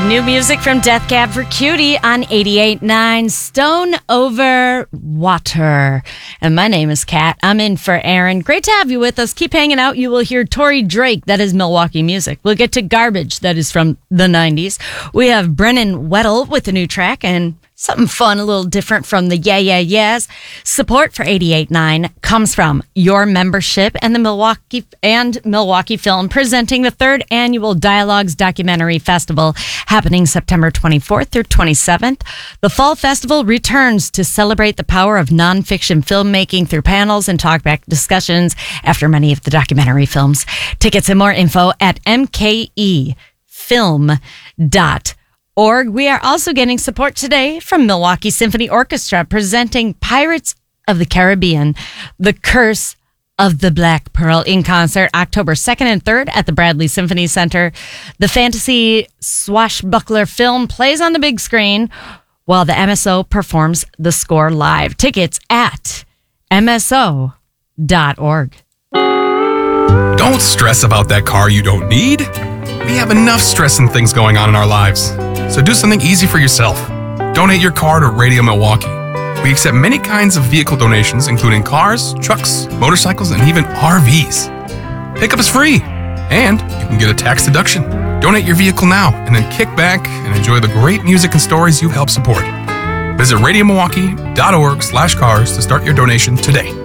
New music from Death Cab for Cutie on 88.9 Stone Over Water. And my name is Kat. I'm in for Aaron. Great to have you with us. Keep hanging out. You will hear Tori Drake. That is Milwaukee music. We'll get to Garbage. That is from the 90s. We have Brennan Weddle with a new track and something fun, a little different from the Yeah, Yeah, Yeahs. Support for 88.9 comes from your membership and the Milwaukee Film presenting the third annual Dialogues Documentary Festival happening September 24th through 27th. The Fall Festival returns to celebrate the power of nonfiction filmmaking through panels and talkback discussions after many of the documentary films. Tickets and more info at mkefilm.org. We are also getting support today from Milwaukee Symphony Orchestra presenting Pirates of the Caribbean, The Curse of the Black Pearl in concert October 2nd and 3rd at the Bradley Symphony Center. The fantasy swashbuckler film plays on the big screen while the MSO performs the score live. Tickets at mso.org. Don't stress about that car you don't need. We have enough stress and things going on in our lives. So do something easy for yourself. Donate your car to Radio Milwaukee. We accept many kinds of vehicle donations, including cars, trucks, motorcycles, and even RVs. Pickup is free, and you can get a tax deduction. Donate your vehicle now, and then kick back and enjoy the great music and stories you help support. Visit RadioMilwaukee.org/cars to start your donation today.